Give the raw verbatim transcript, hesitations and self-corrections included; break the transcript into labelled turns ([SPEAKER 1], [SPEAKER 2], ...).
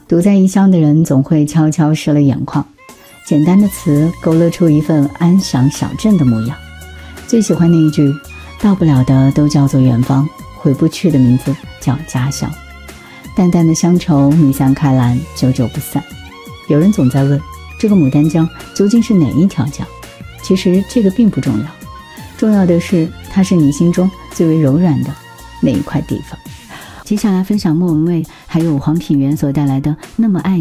[SPEAKER 1] 独在异乡的人总会悄悄湿了眼眶，简单的词勾勒出一份安详小镇的模样。最喜欢那一句，到不了的都叫做远方，回不去的名字叫家乡。淡淡的乡愁弥散开来，久久不散。有人总在问，这个牡丹江究竟是哪一条江？其实这个并不重要，重要的是它是你心中最为柔软的那一块地方。接下来分享莫文蔚还有黄品源所带来的《那么爱你》。